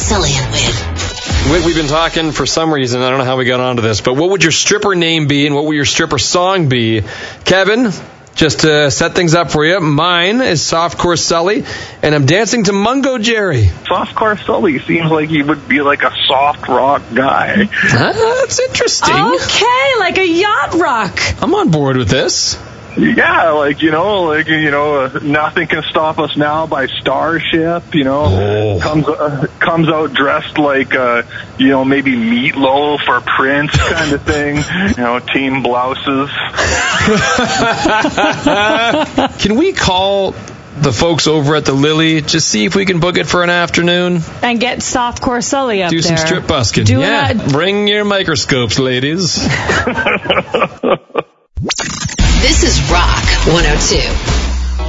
Sullivan with. We've been talking for some reason. I don't know how we got onto this, but what would your stripper name be and what would your stripper song be? Kevin, just to set things up for you, mine is Softcore Sully, and I'm dancing to Mungo Jerry. Softcore Sully seems like he would be like a soft rock guy. That's interesting. Okay, like a yacht rock. I'm on board with this. Yeah, Nothing Can Stop Us Now by Starship, comes out dressed like, maybe Meatloaf or Prince kind of thing, team blouses. Can we call the folks over at the Lily, just see if we can book it for an afternoon? And get Softcore Sully up there. Do some strip busking. Bring your microscopes, ladies. This is Rock 102.